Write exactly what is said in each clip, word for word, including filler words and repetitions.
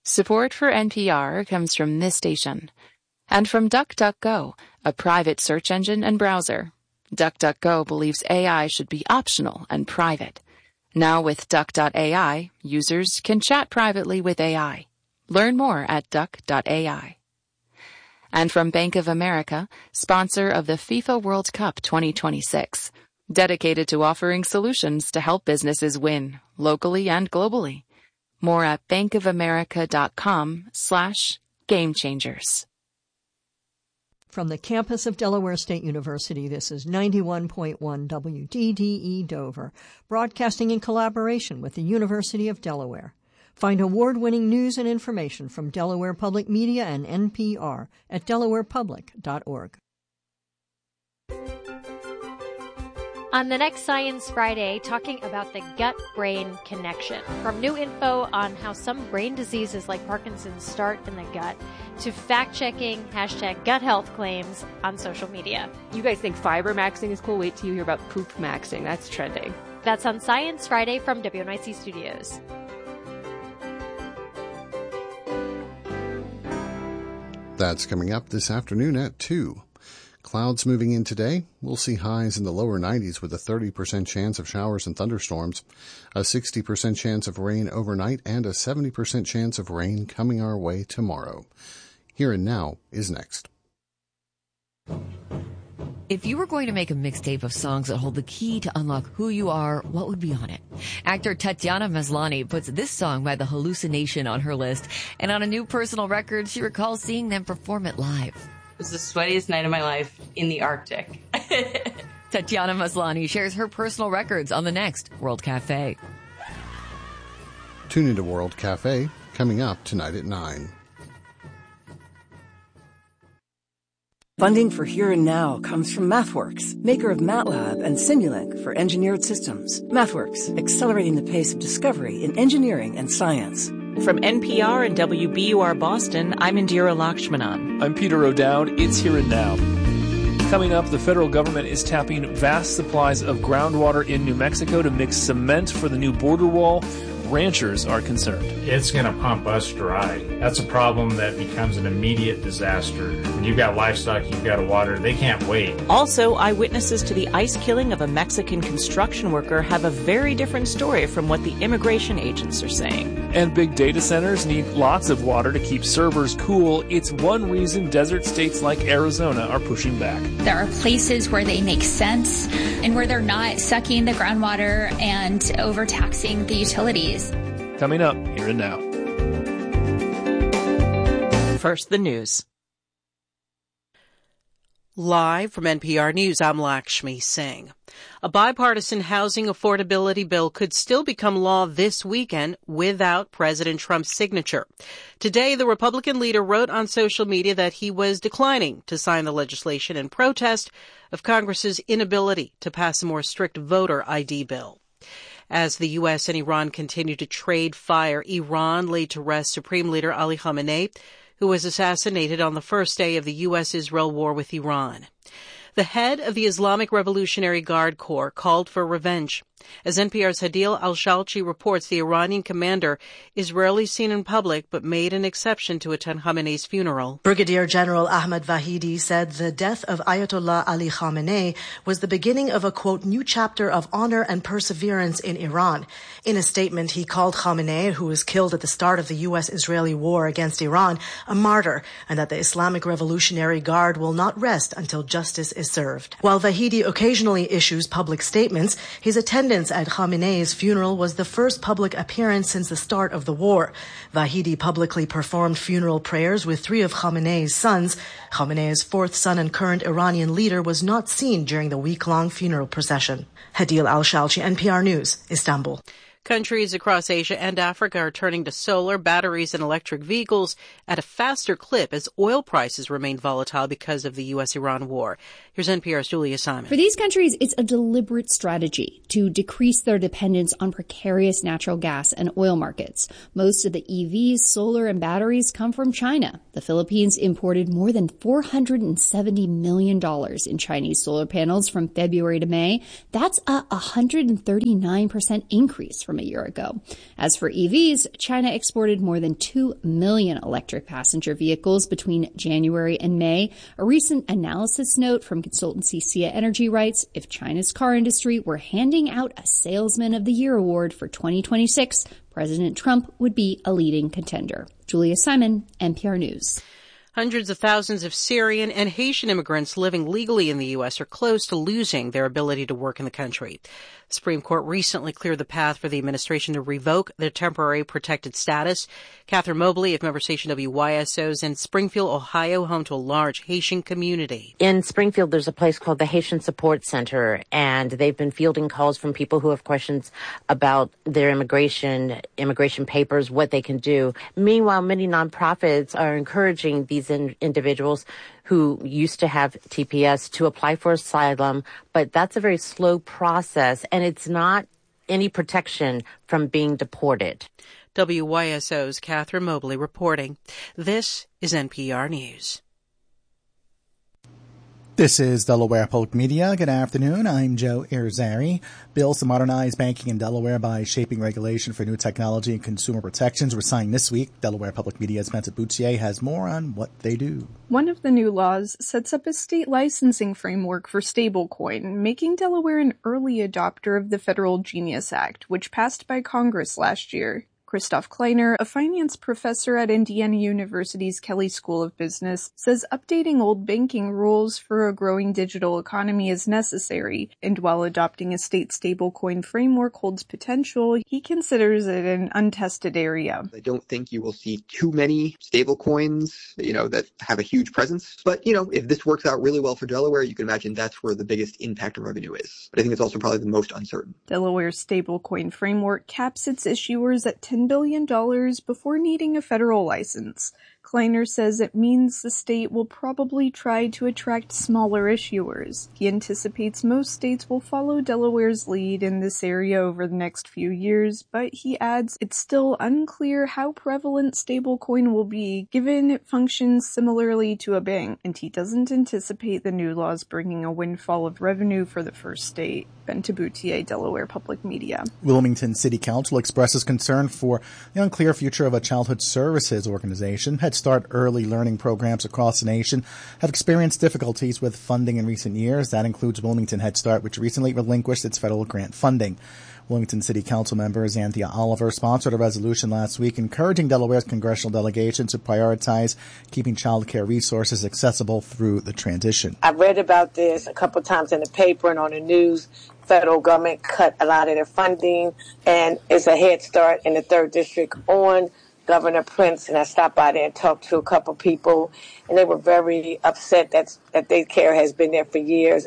Support for N P R comes from this station and from DuckDuckGo, a private search engine and browser. DuckDuckGo believes A I should be optional and private. Now with Duck dot A I, users can chat privately with A I. Learn more at Duck dot A I. And from Bank of America, sponsor of the FIFA World Cup twenty twenty-six, dedicated to offering solutions to help businesses win, locally and globally. More at bankofamerica.com slash game changers. From the campus of Delaware State University, this is ninety-one point one W D D E Dover, broadcasting in collaboration with the University of Delaware. Find award-winning news and information from Delaware Public Media and N P R at delaware public dot org. On the next Science Friday, talking about the gut-brain connection. From new info on how some brain diseases like Parkinson's start in the gut to fact-checking hashtag gut health claims on social media. You guys think fiber maxing is cool? Wait till you hear about poop maxing. That's trending. That's on Science Friday from W N Y C Studios. That's coming up this afternoon at two. Clouds moving in today. We'll see highs in the lower nineties with a thirty percent chance of showers and thunderstorms, a sixty percent chance of rain overnight, and a seventy percent chance of rain coming our way tomorrow. Here and Now is next. If you were going to make a mixtape of songs that hold the key to unlock who you are, what would be on it? Actor Tatiana Maslany puts this song by The Hallucination on her list, and on a new personal record, she recalls seeing them perform it live. It was the sweatiest night of my life in the Arctic. Tatiana Maslany shares her personal records on the next World Cafe. Tune into World Cafe, coming up tonight at nine. Funding for Here and Now comes from MathWorks, maker of MATLAB and Simulink for engineered systems. MathWorks, accelerating the pace of discovery in engineering and science. From N P R and W B U R Boston, I'm Indira Lakshmanan. I'm Peter O'Dowd. It's Here and Now. Coming up, the federal government is tapping vast supplies of groundwater in New Mexico to mix cement for the new border wall. Ranchers are concerned. It's going to pump us dry. That's a problem that becomes an immediate disaster. When you've got livestock, you've got to water, they can't wait. Also, eyewitnesses to the ice killing of a Mexican construction worker have a very different story from what the immigration agents are saying. And big data centers need lots of water to keep servers cool. It's one reason desert states like Arizona are pushing back. There are places where they make sense and where they're not sucking the groundwater and overtaxing the utilities. Coming up, Here and Now. First, the news. Live from N P R News, I'm Lakshmi Singh. A bipartisan housing affordability bill could still become law this weekend without President Trump's signature. Today, the Republican leader wrote on social media that he was declining to sign the legislation in protest of Congress's inability to pass a more strict voter I D bill. As the U S and Iran continue to trade fire, Iran laid to rest Supreme Leader Ali Khamenei, who was assassinated on the first day of the U S-Israel war with Iran. The head of the Islamic Revolutionary Guard Corps called for revenge. As N P R's Hadil Al-Shalchi reports, the Iranian commander is rarely seen in public but made an exception to attend Khamenei's funeral. Brigadier General Ahmad Vahidi said the death of Ayatollah Ali Khamenei was the beginning of a, quote, new chapter of honor and perseverance in Iran. In a statement, he called Khamenei, who was killed at the start of the U S-Israeli war against Iran, a martyr, and that the Islamic Revolutionary Guard will not rest until justice is served. While Vahidi occasionally issues public statements, his attendance at Khamenei's funeral was the first public appearance since the start of the war. Vahidi publicly performed funeral prayers with three of Khamenei's sons. Khamenei's fourth son and current Iranian leader was not seen during the week-long funeral procession. Hadil Al-Shalchi, N P R News, Istanbul. Countries across Asia and Africa are turning to solar, batteries, and electric vehicles at a faster clip as oil prices remain volatile because of the U S-Iran war. Here's N P R's Julia Simon. For these countries, it's a deliberate strategy to decrease their dependence on precarious natural gas and oil markets. Most of the E Vs, solar, and batteries come from China. The Philippines imported more than four hundred seventy million dollars in Chinese solar panels from February to May. That's a one hundred thirty-nine percent increase from from a year ago. As for E Vs, China exported more than two million electric passenger vehicles between January and May. A recent analysis note from consultancy Sia Energy writes, if China's car industry were handing out a Salesman of the Year award for twenty twenty-six, President Trump would be a leading contender. Julia Simon, N P R News. Hundreds of thousands of Syrian and Haitian immigrants living legally in the U S are close to losing their ability to work in the country. The Supreme Court recently cleared the path for the administration to revoke their temporary protected status. Catherine Mobley of Member Station W Y S O's in Springfield, Ohio, home to a large Haitian community. In Springfield, there's a place called the Haitian Support Center, and they've been fielding calls from people who have questions about their immigration, immigration papers, what they can do. Meanwhile, many nonprofits are encouraging these in- individuals who used to have T P S to apply for asylum, but that's a very slow process, and it's not any protection from being deported. W Y S O's Catherine Mobley reporting. This is N P R News. This is Delaware Public Media. Good afternoon. I'm Joe Irizarry. Bills to modernize banking in Delaware by shaping regulation for new technology and consumer protections were signed this week. Delaware Public Media's Spencer Boutier has more on what they do. One of the new laws sets up a state licensing framework for stablecoin, making Delaware an early adopter of the Federal Genius Act, which passed by Congress last year. Christoph Kleiner, a finance professor at Indiana University's Kelley School of Business, says updating old banking rules for a growing digital economy is necessary, and while adopting a state stablecoin framework holds potential, he considers it an untested area. I don't think you will see too many stablecoins, you know, that have a huge presence. But, you know, if this works out really well for Delaware, you can imagine that's where the biggest impact on revenue is. But I think it's also probably the most uncertain. Delaware's stablecoin framework caps its issuers at ten billion dollars before needing a federal license. Kleiner says it means the state will probably try to attract smaller issuers. He anticipates most states will follow Delaware's lead in this area over the next few years, but he adds it's still unclear how prevalent stablecoin will be, given it functions similarly to a bank, and he doesn't anticipate the new laws bringing a windfall of revenue for the first state. Ben Taboutier, Delaware Public Media. Wilmington City Council expresses concern for the unclear future of a childhood services organization. Head Start early learning programs across the nation have experienced difficulties with funding in recent years. That includes Wilmington Head Start, which recently relinquished its federal grant funding. Wilmington City Council member Xanthia Oliver sponsored a resolution last week encouraging Delaware's congressional delegation to prioritize keeping child care resources accessible through the transition. I've read about this a couple times in the paper and on the news. Federal government cut a lot of their funding, and it's a head start in the third district on Governor Prince, and I stopped by there and talked to a couple people, and they were very upset that, that daycare has been there for years.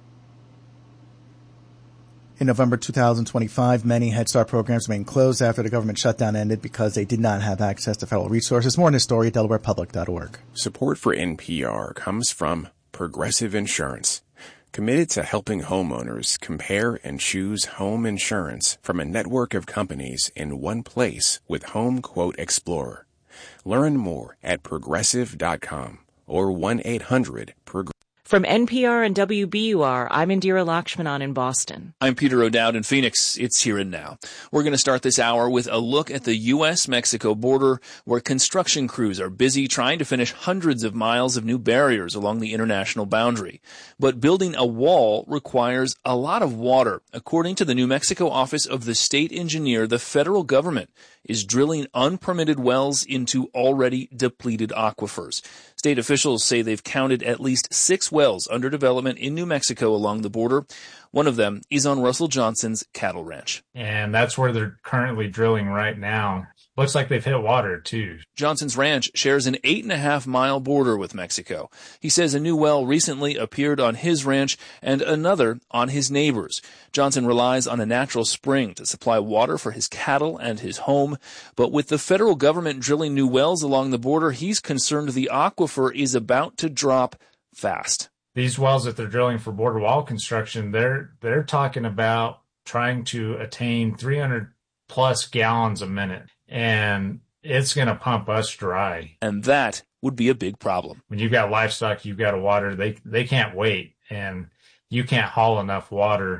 In November two thousand twenty-five, many Head Start programs remained closed after the government shutdown ended because they did not have access to federal resources. More on this story at Delaware Public dot org. Support for N P R comes from Progressive Insurance, committed to helping homeowners compare and choose home insurance from a network of companies in one place with Home Quote Explorer. Learn more at progressive dot com or one eight hundred progressive. From N P R and W B U R, I'm Indira Lakshmanan in Boston. I'm Peter O'Dowd in Phoenix. It's Here and Now. We're going to start this hour with a look at the U S Mexico border, where construction crews are busy trying to finish hundreds of miles of new barriers along the international boundary. But building a wall requires a lot of water. According to the New Mexico Office of the State Engineer, the federal government is drilling unpermitted wells into already depleted aquifers. State officials say they've counted at least six wells under development in New Mexico along the border. One of them is on Russell Johnson's cattle ranch. And that's where they're currently drilling right now. Looks like they've hit water, too. Johnson's ranch shares an eight and a half mile border with Mexico. He says a new well recently appeared on his ranch and another on his neighbor's. Johnson relies on a natural spring to supply water for his cattle and his home. But with the federal government drilling new wells along the border, he's concerned the aquifer is about to drop fast. These wells that they're drilling for border wall construction, they're they're talking about trying to attain three hundred plus gallons a minute. And it's going to pump us dry. And that would be a big problem. When you've got livestock, you've got to water, they they can't wait. And you can't haul enough water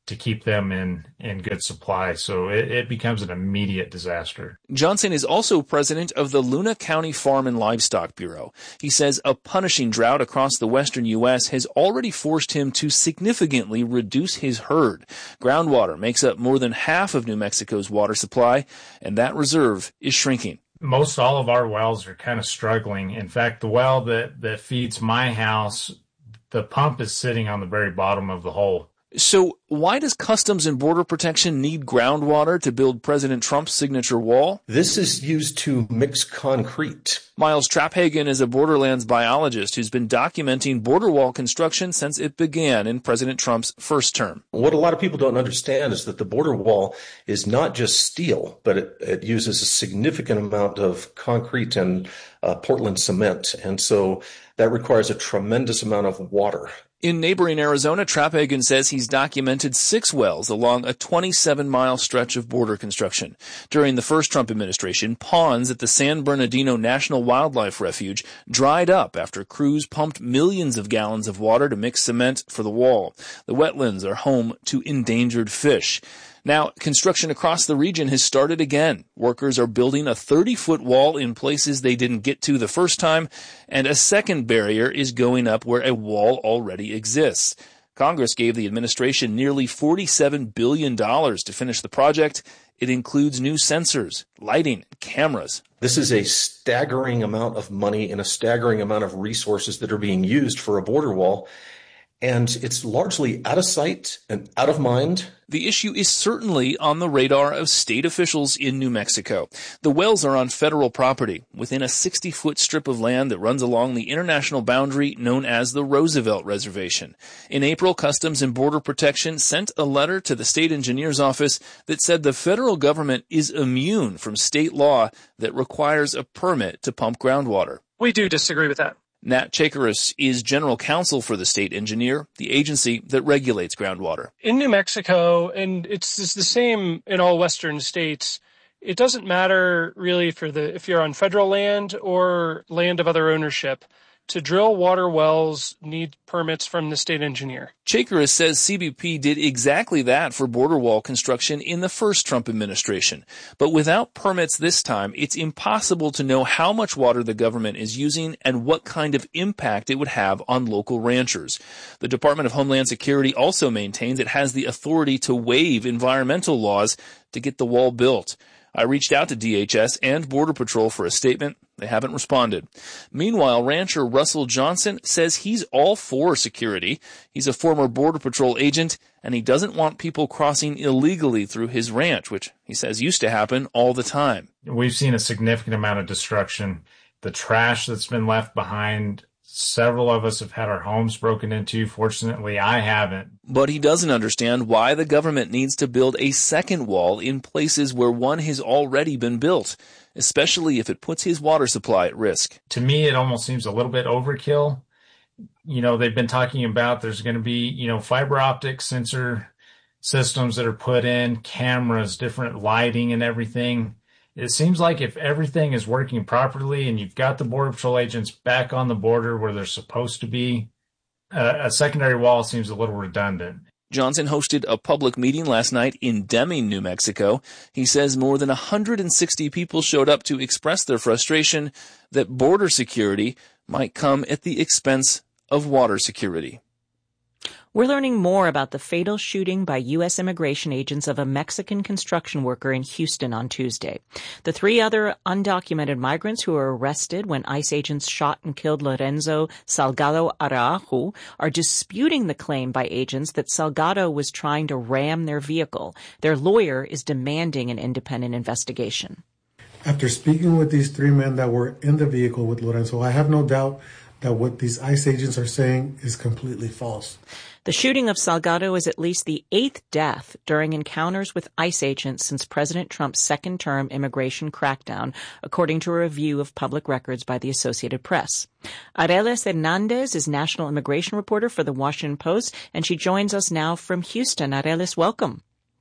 to keep them in, in good supply. So it, it becomes an immediate disaster. Johnson is also president of the Luna County Farm and Livestock Bureau. He says a punishing drought across the western U S has already forced him to significantly reduce his herd. Groundwater makes up more than half of New Mexico's water supply, and that reserve is shrinking. Most all of our wells are kind of struggling. In fact, the well that, that feeds my house, the pump is sitting on the very bottom of the hole. So why does Customs and Border Protection need groundwater to build President Trump's signature wall? This is used to mix concrete. Miles Traphagen is a borderlands biologist who's been documenting border wall construction since it began in President Trump's first term. What a lot of people don't understand is that the border wall is not just steel, but it, it uses a significant amount of concrete and uh, Portland cement. And so that requires a tremendous amount of water. In neighboring Arizona, Traphagen says he's documented six wells along a twenty-seven mile stretch of border construction. During the first Trump administration, ponds at the San Bernardino National Wildlife Refuge dried up after crews pumped millions of gallons of water to mix cement for the wall. The wetlands are home to endangered fish. Now, construction across the region has started again. Workers are building a thirty-foot wall in places they didn't get to the first time, and a second barrier is going up where a wall already exists. Congress gave the administration nearly forty-seven billion dollars to finish the project. It includes new sensors, lighting, cameras. This is a staggering amount of money and a staggering amount of resources that are being used for a border wall. And it's largely out of sight and out of mind. The issue is certainly on the radar of state officials in New Mexico. The wells are on federal property within a sixty-foot strip of land that runs along the international boundary known as the Roosevelt Reservation. In April, Customs and Border Protection sent a letter to the state engineer's office that said the federal government is immune from state law that requires a permit to pump groundwater. We do disagree with that. Nat Chakaris is general counsel for the state engineer, the agency that regulates groundwater. In New Mexico, and it's, it's the same in all western states, it doesn't matter really for the if you're on federal land or land of other ownership. To drill water wells, need permits from the state engineer. Chakaris says C B P did exactly that for border wall construction in the first Trump administration. But without permits this time, it's impossible to know how much water the government is using and what kind of impact it would have on local ranchers. The Department of Homeland Security also maintains it has the authority to waive environmental laws to get the wall built. I reached out to D H S and Border Patrol for a statement. They haven't responded. Meanwhile, rancher Russell Johnson says he's all for security. He's a former Border Patrol agent, and he doesn't want people crossing illegally through his ranch, which he says used to happen all the time. We've seen a significant amount of destruction. The trash that's been left behind, several of us have had our homes broken into. Fortunately, I haven't. But he doesn't understand why the government needs to build a second wall in places where one has already been built, especially if it puts his water supply at risk. To me, it almost seems a little bit overkill. You know, they've been talking about there's going to be, you know, fiber optic sensor systems that are put in, cameras, different lighting and everything. It seems like if everything is working properly and you've got the Border Patrol agents back on the border where they're supposed to be, uh, a secondary wall seems a little redundant. Johnson hosted a public meeting last night in Deming, New Mexico. He says more than one hundred sixty people showed up to express their frustration that border security might come at the expense of water security. We're learning more about the fatal shooting by U S immigration agents of a Mexican construction worker in Houston on Tuesday. The three other undocumented migrants who were arrested when ICE agents shot and killed Lorenzo Salgado Araujo are disputing the claim by agents that Salgado was trying to ram their vehicle. Their lawyer is demanding an independent investigation. After speaking with these three men that were in the vehicle with Lorenzo, I have no doubt that what these ICE agents are saying is completely false. The shooting of Salgado is at least the eighth death during encounters with ICE agents since President Trump's second-term immigration crackdown, according to a review of public records by the Associated Press. Arelis Hernandez is national immigration reporter for The Washington Post, and she joins us now from Houston. Arelis, welcome.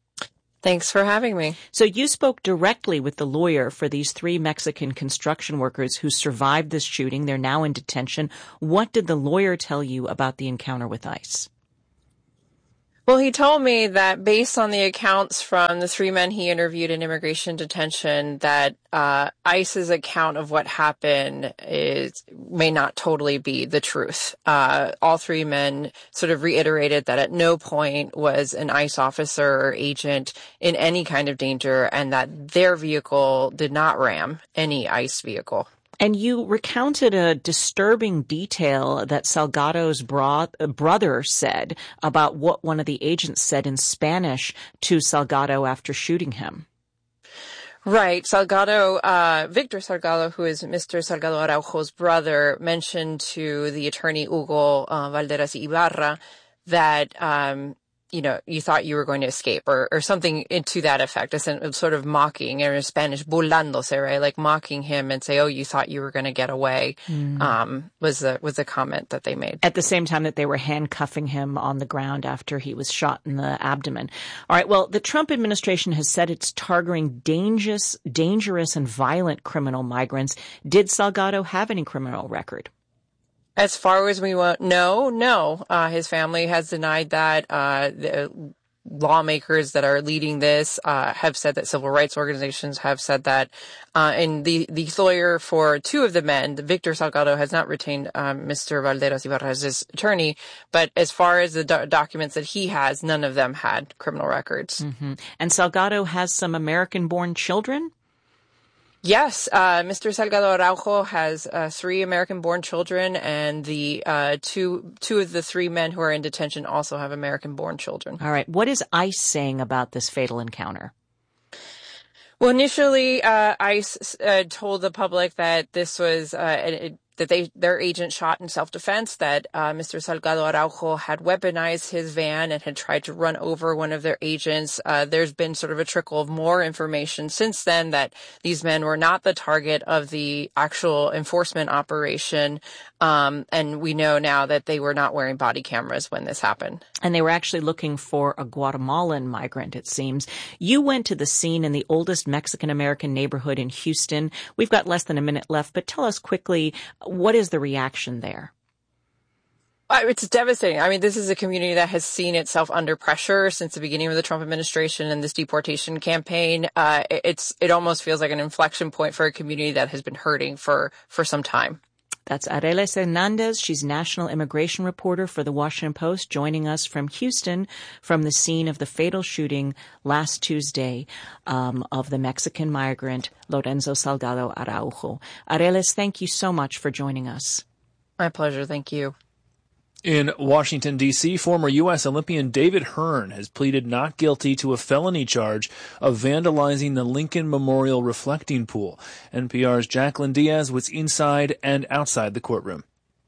Thanks for having me. So you spoke directly with the lawyer for these three Mexican construction workers who survived this shooting. They're now in detention. What did the lawyer tell you about the encounter with ICE? Well, he told me that based on the accounts from the three men he interviewed in immigration detention, that uh, ICE's account of what happened is may not totally be the truth. Uh, all three men sort of reiterated that at no point was an ICE officer or agent in any kind of danger, and that their vehicle did not ram any ICE vehicle. And you recounted a disturbing detail that Salgado's bro- brother said about what one of the agents said in Spanish to Salgado after shooting him. Right. Salgado, uh, Victor Salgado, who is Mister Salgado Araujo's brother, mentioned to the attorney Hugo uh, Valderas Ibarra that, um, you know, you thought you were going to escape, or, or something to that effect, a sort of mocking, or in Spanish, burlándose, right? Like mocking him and say, oh, you thought you were going to get away, mm. um, was the, was the comment that they made. At the same time that they were handcuffing him on the ground after he was shot in the abdomen. All right. Well, the Trump administration has said it's targeting dangerous, dangerous and violent criminal migrants. Did Salgado have any criminal record? As far as we know, no. Uh, his family has denied that. Uh, the lawmakers that are leading this uh, have said that. Civil rights organizations have said that. Uh, and the, the lawyer for two of the men, Victor Salgado, has not retained um, Mister Valderas Ibarra as his attorney. But as far as the do- documents that he has, none of them had criminal records. Mm-hmm. And Salgado has some American-born children? Yes, uh, Mister Salgado Araujo has uh, three American-born children, and the uh, two two of the three men who are in detention also have American-born children. All right. What is ICE saying about this fatal encounter? Well, initially, uh, ICE uh, told the public that this was uh, it, that they their agent shot in self-defense, that uh, Mister Salgado Araujo had weaponized his van and had tried to run over one of their agents. Uh, there's been sort of a trickle of more information since then that these men were not the target of the actual enforcement operation. Um, and we know now that they were not wearing body cameras when this happened. And they were actually looking for a Guatemalan migrant, it seems. You went to the scene in the oldest Mexican-American neighborhood in Houston. We've got less than a minute left, but tell us quickly, what is the reaction there? Uh, it's devastating. I mean, this is a community that has seen itself under pressure since the beginning of the Trump administration and this deportation campaign. Uh, it's it almost feels like an inflection point for a community that has been hurting for, for some time. That's Arelis Hernandez. She's national immigration reporter for The Washington Post, joining us from Houston from the scene of the fatal shooting last Tuesday um, of the Mexican migrant Lorenzo Salgado Araujo. Arelis, thank you so much for joining us. My pleasure. Thank you. In Washington, D C, former U S Olympian David Hearn has pleaded not guilty to a felony charge of vandalizing the Lincoln Memorial reflecting pool. N P R's Jacqueline Diaz was inside and outside the courtroom.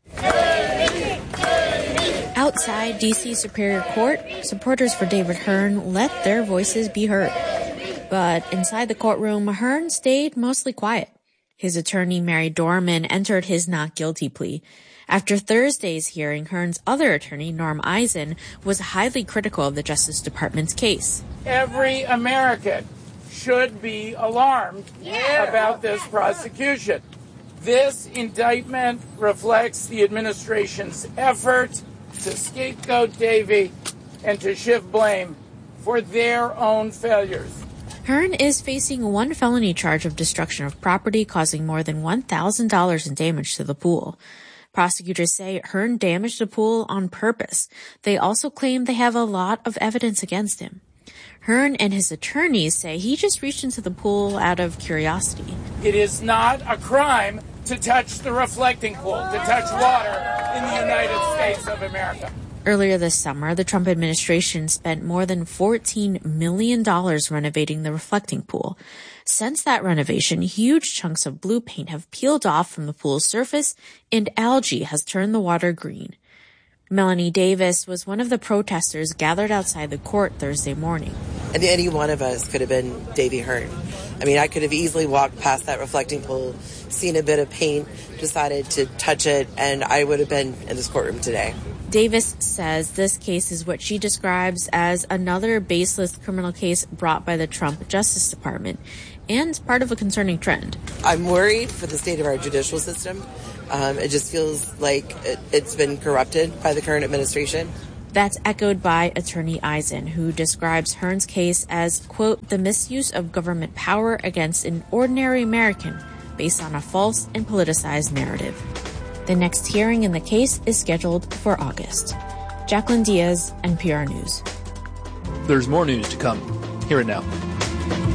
Outside D C Superior Court, supporters for David Hearn let their voices be heard. But inside the courtroom, Hearn stayed mostly quiet. His attorney, Mary Dorman, entered his not guilty plea. After Thursday's hearing, Hearn's other attorney, Norm Eisen, was highly critical of the Justice Department's case. Every American should be alarmed yeah. about this prosecution. This indictment reflects the administration's effort to scapegoat Davy and to shift blame for their own failures. Hearn is facing one felony charge of destruction of property causing more than one thousand dollars in damage to the pool. Prosecutors say Hearn damaged the pool on purpose. They also claim they have a lot of evidence against him. Hearn and his attorneys say he just reached into the pool out of curiosity. It is not a crime to touch the reflecting pool, to touch water in the United States of America. Earlier this summer, the Trump administration spent more than fourteen million dollars renovating the reflecting pool. Since that renovation, huge chunks of blue paint have peeled off from the pool's surface, and algae has turned the water green. Melanie Davis was one of the protesters gathered outside the court Thursday morning. And any one of us could have been Davy Hearn. I mean, I could have easily walked past that reflecting pool, seen a bit of paint, decided to touch it, and I would have been in this courtroom today. Davis says this case is what she describes as another baseless criminal case brought by the Trump Justice Department and part of a concerning trend. I'm worried for the state of our judicial system. Um, it just feels like it, it's been corrupted by the current administration. That's echoed by Attorney Eisen, who describes Hearn's case as, quote, the misuse of government power against an ordinary American based on a false and politicized narrative. The next hearing in the case is scheduled for August. Jacqueline Diaz, N P R News. There's more news to come. Hear it now.